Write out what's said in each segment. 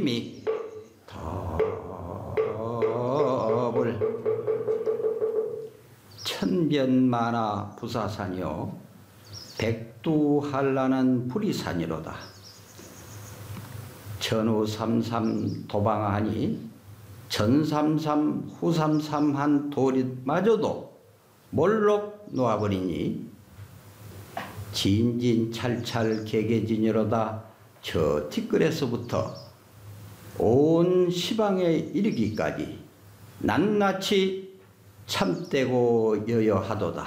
힘이 더블 천변만화 부사산이요 백두한란한 불이산이로다. 전후삼삼 도방하니 전삼삼 후삼삼한 돌이마저도 몰록 놓아버리니 진진찰찰 개개진이로다. 저 티끌에서부터 온 시방에 이르기까지 낱낱이 참되고 여여하도다.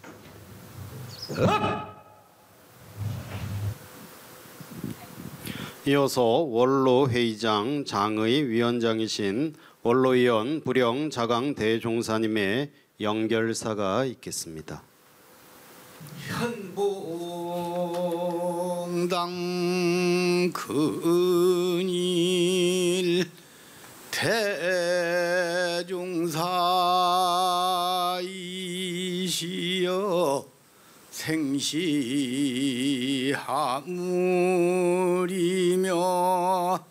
이어서 원로 회의장 장의 위원장이신 원로위원 불영 자강 대종사님의 연결사가 있겠습니다. 현봉당 근일 대종사이시여 생시하물이며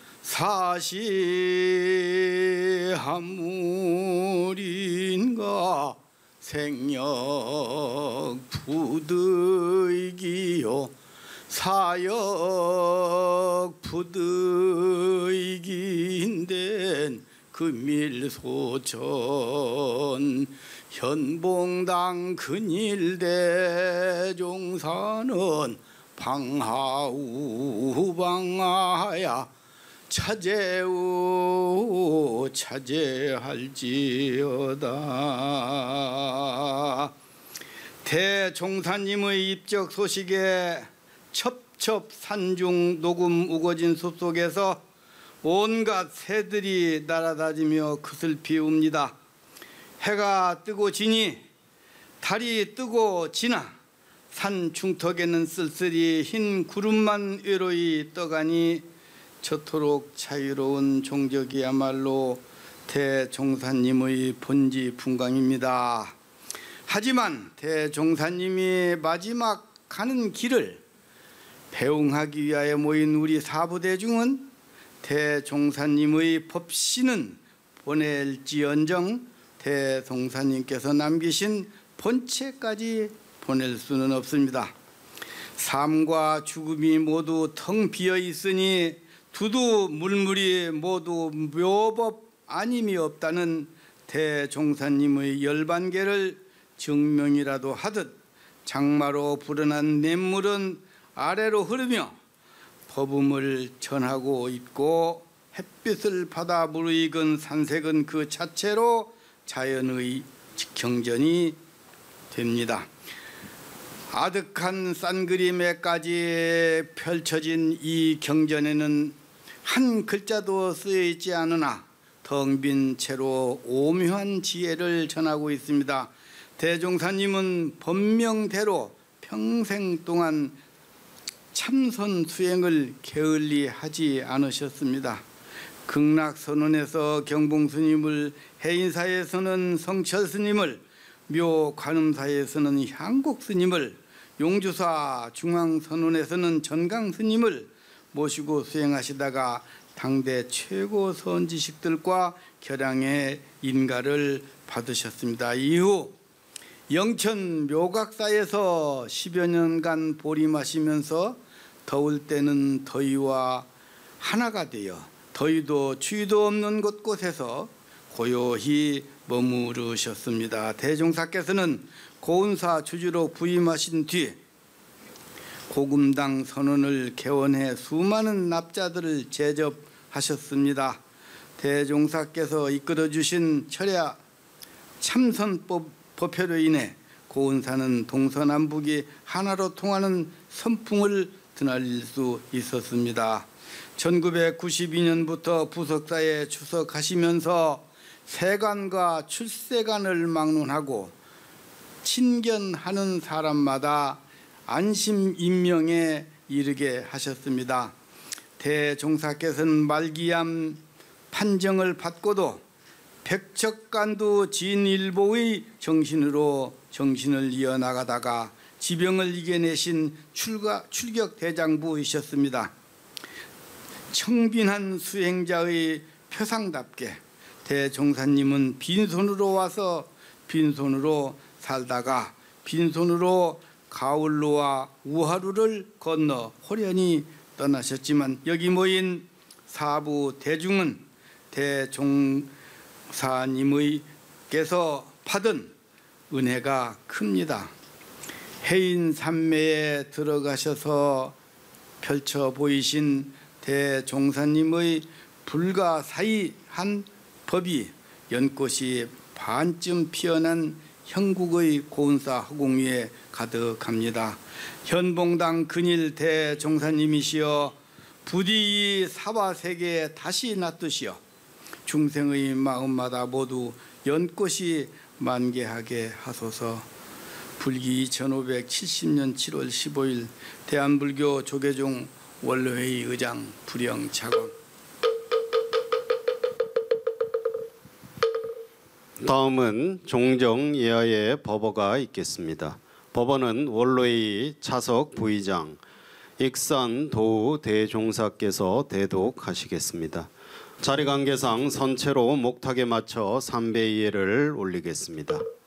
사시하물인가 생력 부득이요 사역 부득이인된 금일소천 현봉당 근일대종사는 방하우방하야 차제우 차제할지어다. 대종사님의 입적 소식에 첩첩 산중 녹음 우거진 숲속에서 온갖 새들이 날아다니며 그슬 피웁니다. 해가 뜨고 지니 달이 뜨고 지나 산 중턱에는 쓸쓸히 흰 구름만 외로이 떠가니 저토록 자유로운 종적이야말로 대종사님의 본지 풍광입니다. 하지만 대종사님이 마지막 가는 길을 배웅하기 위하여 모인 우리 사부대중은 대종사님의 법시는 보낼지언정 대종사님께서 남기신 본체까지 보낼 수는 없습니다. 삶과 죽음이 모두 텅 비어 있으니 두두 물물이 모두 묘법 아님이 없다는 대종사님의 열반계를 증명이라도 하듯 장마로 불어난 냇물은 아래로 흐르며 법음을 전하고 있고 햇빛을 받아 무르익은 산색은 그 자체로 자연의 직경전이 됩니다. 아득한 싼그림에까지 펼쳐진 이 경전에는 한 글자도 쓰여 있지 않으나 텅 빈 채로 오묘한 지혜를 전하고 있습니다. 대종사님은 법명대로 평생 동안 참선 수행을 게을리하지 않으셨습니다. 극락선언에서 경봉스님을, 해인사에서는 성철스님을, 묘관음사에서는 향곡스님을, 용주사 중앙선언에서는 전강스님을 모시고 수행하시다가 당대 최고 선지식들과 결양의 인가를 받으셨습니다. 이후 영천 묘각사에서 10여 년간 보림하시면서 더울 때는 더위와 하나가 되어 더위도 추위도 없는 곳곳에서 고요히 머무르셨습니다. 대종사께서는 고운사 주주로 부임하신 뒤 고금당 선언을 개원해 수많은 납자들을 제접하셨습니다. 대종사께서 이끌어주신 철야 참선법 법회로 인해 고운사는 동서남북이 하나로 통하는 선풍을 드날릴 수 있었습니다. 1992년부터 부석사에出석하시면서 세간과 출세간을 막론하고 친견하는 사람마다 안심인명에 이르게 하셨습니다. 대종사께서는 말기암 판정을 받고도 백척간두 진일보의 정신으로 정신을 이어나가다가 지병을 이겨내신 출격 대장부이셨습니다. 청빈한 수행자의 표상답게 대종사님은 빈손으로 와서 빈손으로 살다가 빈손으로 가을로와 우하루를 건너 호련히 떠나셨지만 여기 모인 사부 대중은 대종사님의께서 받은 은혜가 큽니다. 해인 산매에 들어가셔서 펼쳐 보이신 대종사님의 불가사의한 법이 연꽃이 반쯤 피어난 형국의 고운사 허공 위에 가득합니다. 현봉당 근일 대종사님이시여 부디 이 사바세계에 다시 놔두시어 중생의 마음마다 모두 연꽃이 만개하게 하소서. 불기 1570년 7월 15일 대한불교 조계종 원로회의 의장 불영차관. 다음은 종정예하의 법어가 있겠습니다. 법어는 원로회의 차석 부의장 익산 도우 대종사께서 대독하시겠습니다. 자리 관계상 선체로 목탁에 맞춰 삼배이해를 올리겠습니다.